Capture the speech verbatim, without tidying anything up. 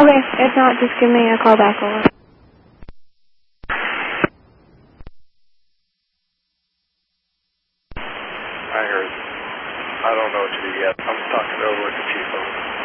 Okay, if not, just give me a call back over. I heard. I don't know what you yet. I'm talking over with the chief.